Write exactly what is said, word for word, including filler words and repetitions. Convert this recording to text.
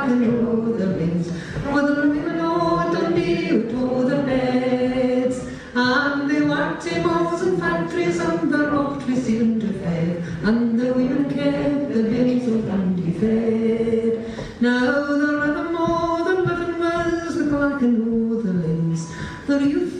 and all the rings, with the women all Dundee who tore the beds, and they worked in mills and factories and the rocked we seemed to fade, and the women kept the bins of Dundee fed. Now the rhythm more than living was the clack and all the links, the youth